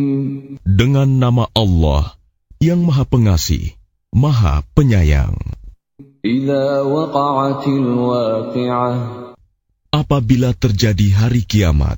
Dengan nama Allah yang Maha Pengasih, Maha Penyayang. إذا وقعت الواقعة Apabila terjadi hari kiamat,